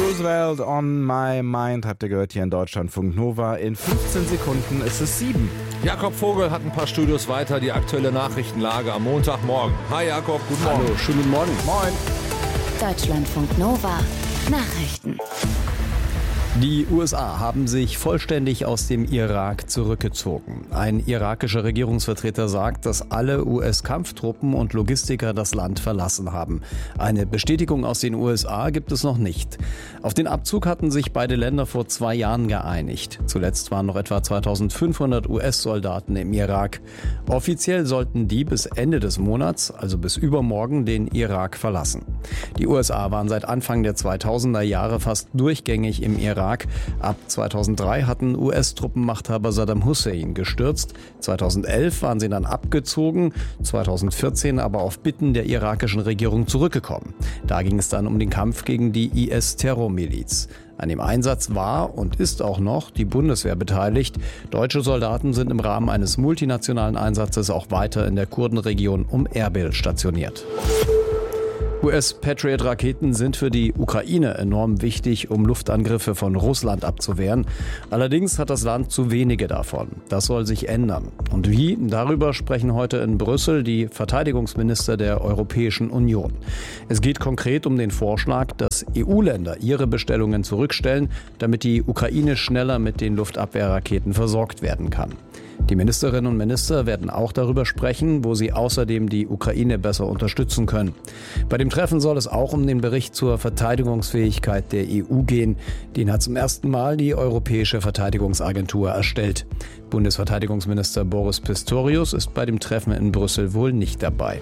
Roosevelt on my mind habt ihr gehört hier in Deutschlandfunk Nova. In 15 Sekunden ist es 7. Jakob Vogel hat ein paar Studios weiter, die aktuelle Nachrichtenlage am Montagmorgen. Hi Jakob, guten Morgen. Hallo, schönen guten Morgen. Moin. Deutschlandfunk Nova Nachrichten. Die USA haben sich vollständig aus dem Irak zurückgezogen. Ein irakischer Regierungsvertreter sagt, dass alle US-Kampftruppen und Logistiker das Land verlassen haben. Eine Bestätigung aus den USA gibt es noch nicht. Auf den Abzug hatten sich beide Länder vor 2 Jahren geeinigt. Zuletzt waren noch etwa 2500 US-Soldaten im Irak. Offiziell sollten die bis Ende des Monats, also bis übermorgen, den Irak verlassen. Die USA waren seit Anfang der 2000er Jahre fast durchgängig im Irak. Ab 2003 hatten US-Truppen Machthaber Saddam Hussein gestürzt. 2011 waren sie dann abgezogen, 2014 aber auf Bitten der irakischen Regierung zurückgekommen. Da ging es dann um den Kampf gegen die IS-Terrormiliz. An dem Einsatz war und ist auch noch die Bundeswehr beteiligt. Deutsche Soldaten sind im Rahmen eines multinationalen Einsatzes auch weiter in der Kurdenregion um Erbil stationiert. US-Patriot-Raketen sind für die Ukraine enorm wichtig, um Luftangriffe von Russland abzuwehren. Allerdings hat das Land zu wenige davon. Das soll sich ändern. Und wie? Darüber sprechen heute in Brüssel die Verteidigungsminister der Europäischen Union. Es geht konkret um den Vorschlag, dass EU-Länder ihre Bestellungen zurückstellen, damit die Ukraine schneller mit den Luftabwehrraketen versorgt werden kann. Die Ministerinnen und Minister werden auch darüber sprechen, wo sie außerdem die Ukraine besser unterstützen können. Bei dem Treffen soll es auch um den Bericht zur Verteidigungsfähigkeit der EU gehen. Den hat zum ersten Mal die Europäische Verteidigungsagentur erstellt. Bundesverteidigungsminister Boris Pistorius ist bei dem Treffen in Brüssel wohl nicht dabei.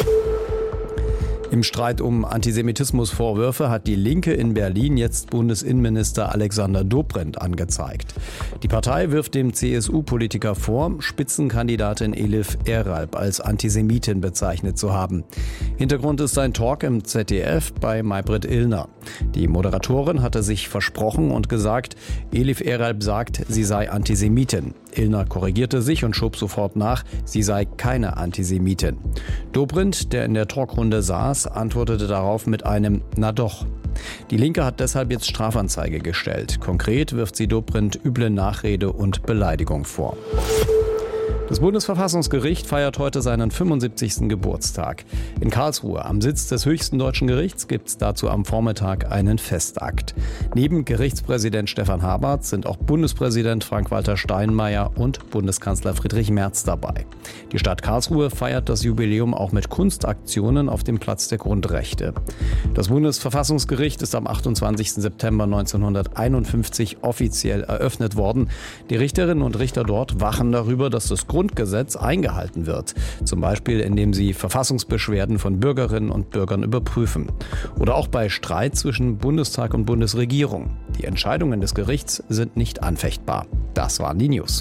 Im Streit um Antisemitismusvorwürfe hat die Linke in Berlin jetzt Bundesinnenminister Alexander Dobrindt angezeigt. Die Partei wirft dem CSU-Politiker vor, Spitzenkandidatin Elif Eralp als Antisemitin bezeichnet zu haben. Hintergrund ist ein Talk im ZDF bei Maybrit Illner. Die Moderatorin hatte sich versprochen und gesagt, Elif Eralp sagt, sie sei Antisemitin. Illner korrigierte sich und schob sofort nach, sie sei keine Antisemitin. Dobrindt, der in der Talkrunde saß, antwortete darauf mit einem "Na doch". Die Linke hat deshalb jetzt Strafanzeige gestellt. Konkret wirft sie Dobrindt üble Nachrede und Beleidigung vor. Das Bundesverfassungsgericht feiert heute seinen 75. Geburtstag. In Karlsruhe, am Sitz des höchsten deutschen Gerichts, gibt es dazu am Vormittag einen Festakt. Neben Gerichtspräsident Stefan Haberth sind auch Bundespräsident Frank-Walter Steinmeier und Bundeskanzler Friedrich Merz dabei. Die Stadt Karlsruhe feiert das Jubiläum auch mit Kunstaktionen auf dem Platz der Grundrechte. Das Bundesverfassungsgericht ist am 28. September 1951 offiziell eröffnet worden. Die Richterinnen und Richter dort wachen darüber, dass das Grundgesetz eingehalten wird. Zum Beispiel, indem sie Verfassungsbeschwerden von Bürgerinnen und Bürgern überprüfen. Oder auch bei Streit zwischen Bundestag und Bundesregierung. Die Entscheidungen des Gerichts sind nicht anfechtbar. Das waren die News.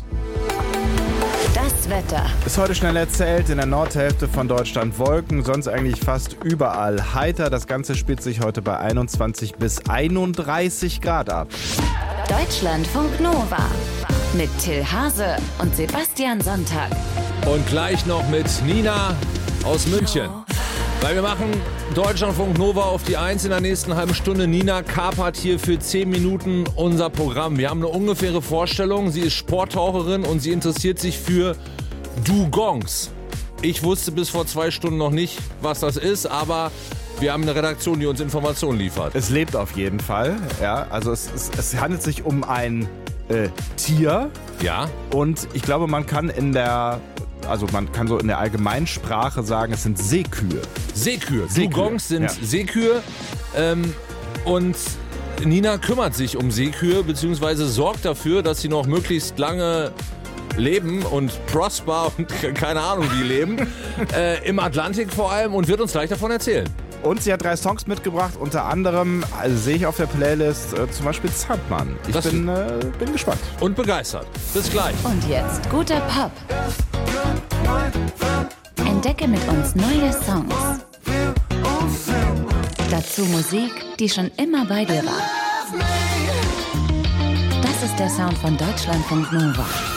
Das Wetter. Ist heute schnell erzählt, in der Nordhälfte von Deutschland Wolken, sonst eigentlich fast überall heiter. Das Ganze spielt sich heute bei 21 bis 31 Grad ab. Deutschlandfunk Nova mit Till Hase und Sebastian Sonntag. Und gleich noch mit Nina aus München. Weil wir machen Deutschlandfunk Nova auf die 1 in der nächsten halben Stunde. Nina kapert hier für 10 Minuten unser Programm. Wir haben eine ungefähre Vorstellung. Sie ist Sporttaucherin und sie interessiert sich für Dugongs. Ich wusste bis vor 2 Stunden noch nicht, was das ist, aber wir haben eine Redaktion, die uns Informationen liefert. Es lebt auf jeden Fall. Ja, also es handelt sich um ein Tier. Ja. Und ich glaube, man kann so in der Allgemeinsprache sagen, es sind Seekühe. Seekühe. Dugongs sind Seekühe. Und Nina kümmert sich um Seekühe, beziehungsweise sorgt dafür, dass sie noch möglichst lange leben und prosper und keine Ahnung wie leben. Im Atlantik vor allem, und wird uns gleich davon erzählen. Und sie hat 3 Songs mitgebracht, unter anderem, sehe ich auf der Playlist, zum Beispiel Zampmann. Ich bin gespannt. Und begeistert. Bis gleich. Und jetzt guter Pop. Entdecke mit uns neue Songs. Dazu Musik, die schon immer bei dir war. Das ist der Sound von Deutschlandfunk Nova.